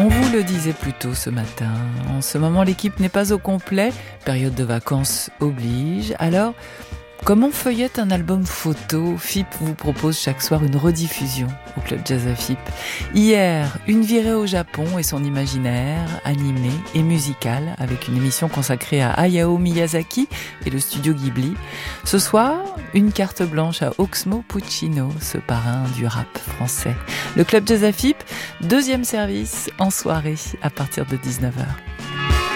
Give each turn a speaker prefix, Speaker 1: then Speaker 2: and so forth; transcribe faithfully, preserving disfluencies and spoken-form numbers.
Speaker 1: On vous le disait plus tôt ce matin, en ce moment l'équipe n'est pas au complet, période de vacances oblige, alors comme on feuillette un album photo, F I P vous propose chaque soir une rediffusion au Club Jazz à F I P. Hier, une virée au Japon et son imaginaire, animé et musical, avec une émission consacrée à Hayao Miyazaki et le studio Ghibli. Ce soir, une carte blanche à Oxmo Puccino, ce parrain du rap français. Le Club Jazz à F I P, deuxième service en soirée à partir de dix-neuf heures.